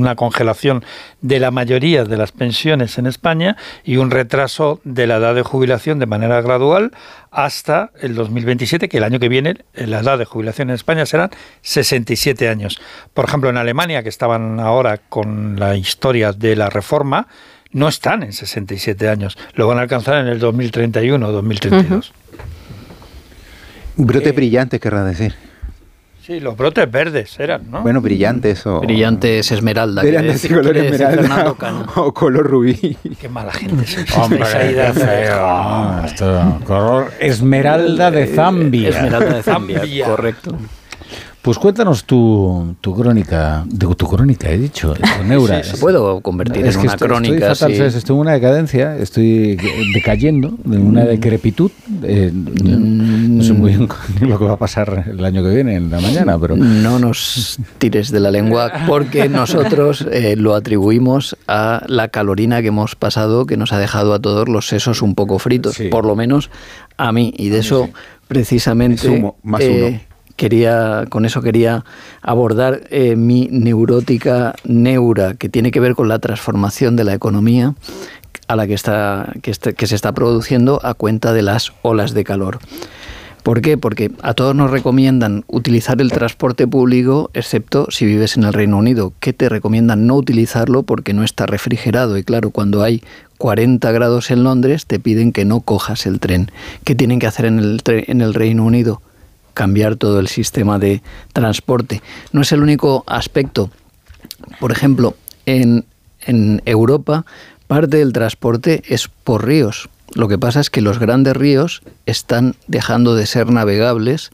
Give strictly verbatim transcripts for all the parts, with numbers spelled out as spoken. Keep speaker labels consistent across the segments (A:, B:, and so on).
A: una congelación de la mayoría de las pensiones en España y un retraso de la edad de jubilación de manera gradual hasta el dos mil veintisiete, que el año que viene la edad de jubilación en España serán sesenta y siete años. Por ejemplo, en Alemania, que estaban ahora con la historia de la reforma, no están en sesenta y siete años, lo van a alcanzar en el dos mil treinta y uno o dos mil treinta y dos.
B: Uh-huh. Brotes
A: eh,
B: brillantes, querrás decir.
A: Sí, los brotes verdes eran, ¿no?
B: Bueno, brillantes o...
C: Brillantes esmeralda.
B: Brillantes de color esmeralda o, o color rubí.
A: Qué mala gente es.
D: Hombre, qué feo. Esto, color esmeralda de Zambia.
C: Esmeralda de Zambia, Zambia. Correcto.
D: Pues cuéntanos tu, tu crónica, de tu crónica, he dicho, tu neura.
C: Sí, se puedo convertir es en una
D: estoy,
C: crónica.
D: Estoy fatal, sí. Estoy en una decadencia, estoy decayendo, en una decrepitud. Eh, no, no sé muy bien lo que va a pasar el año que viene, en la mañana, pero...
C: No nos tires de la lengua, porque nosotros eh, lo atribuimos a la calorina que hemos pasado, que nos ha dejado a todos los sesos un poco fritos, sí. Por lo menos a mí, y de eso sí. Precisamente...
B: Sumo, más
C: eh,
B: uno.
C: Quería, con eso quería abordar eh, mi neurótica neura, que tiene que ver con la transformación de la economía a la que está, que, está, que se está produciendo a cuenta de las olas de calor. ¿Por qué? Porque a todos nos recomiendan utilizar el transporte público, excepto si vives en el Reino Unido, que te recomiendan no utilizarlo porque no está refrigerado. Y claro, cuando hay cuarenta grados en Londres, te piden que no cojas el tren. ¿Qué tienen que hacer en el, en el Reino Unido? Cambiar todo el sistema de transporte. No es el único aspecto. Por ejemplo, en, en Europa, parte del transporte es por ríos. Lo que pasa es que los grandes ríos están dejando de ser navegables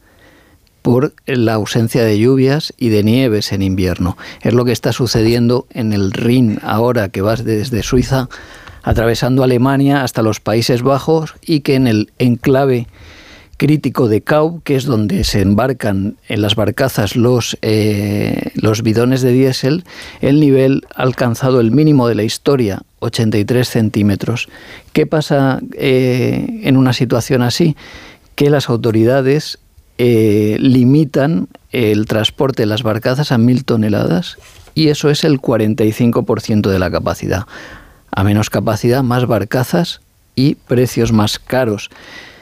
C: por la ausencia de lluvias y de nieves en invierno. Es lo que está sucediendo en el Rin ahora, que vas desde Suiza atravesando Alemania hasta los Países Bajos, y que en el enclave crítico de Kaub, que es donde se embarcan en las barcazas los, eh, los bidones de diésel, el nivel ha alcanzado el mínimo de la historia, ochenta y tres centímetros. ¿Qué pasa eh, en una situación así? Que las autoridades eh, limitan el transporte de las barcazas a mil toneladas, y eso es el cuarenta y cinco por ciento de la capacidad. A menos capacidad, más barcazas y precios más caros.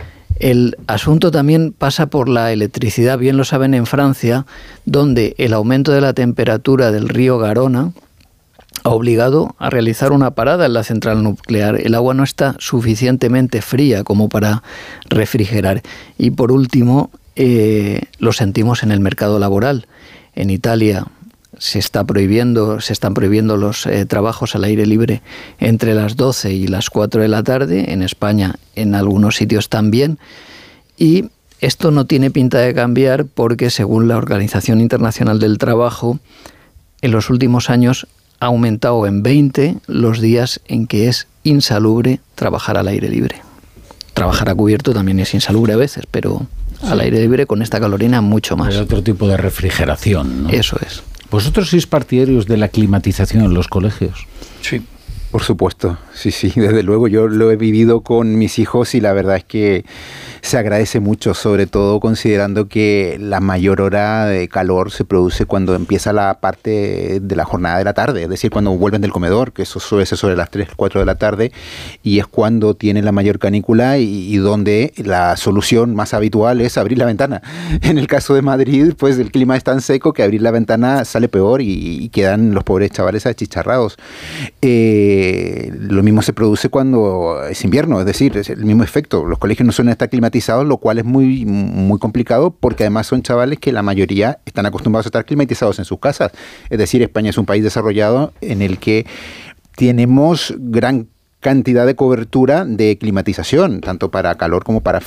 C: El asunto también pasa por la electricidad, bien lo saben en Francia, donde el aumento de la temperatura del río Garona ha obligado a realizar una parada en la central nuclear. El agua no está suficientemente fría como para refrigerar. Y por último, eh, lo sentimos en el mercado laboral. En Italia se está prohibiendo, se están prohibiendo los eh, trabajos al aire libre entre las doce y las cuatro de la tarde, en España en algunos sitios también, y esto no tiene pinta de cambiar porque, según la Organización Internacional del Trabajo, en los últimos años ha aumentado en veinte los días en que es insalubre trabajar al aire libre. Trabajar a cubierto también es insalubre a veces, pero sí, al aire libre con esta calorina mucho más.
D: Hay otro tipo de refrigeración, ¿no?
C: Eso es.
D: ¿Vosotros sois partidarios de la climatización en los colegios?
B: Sí. Por supuesto, sí, sí, desde luego yo lo he vivido con mis hijos y la verdad es que se agradece mucho, sobre todo considerando que la mayor hora de calor se produce cuando empieza la parte de la jornada de la tarde, es decir, cuando vuelven del comedor, que eso suele ser sobre las tres, cuatro de la tarde, y es cuando tienen la mayor canícula y, y donde la solución más habitual es abrir la ventana. En el caso de Madrid, pues el clima es tan seco que abrir la ventana sale peor y, y quedan los pobres chavales achicharrados. Eh, lo mismo se produce cuando es invierno, es decir, es el mismo efecto. Los colegios no suelen estar climatizados, lo cual es muy, muy complicado porque además son chavales que la mayoría están acostumbrados a estar climatizados en sus casas. Es decir, España es un país desarrollado en el que tenemos gran cantidad de cobertura de climatización, tanto para calor como para